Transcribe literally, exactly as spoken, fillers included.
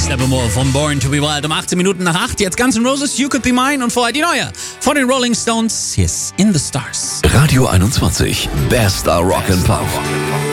Steppenwolf von Born to be Wild um achtzehn Minuten nach acht. Jetzt Guns N' Roses, You Could Be Mine und vorher die neue von den Rolling Stones, Hier ist In the Stars. Radio einundzwanzig, Best Rock and Pop.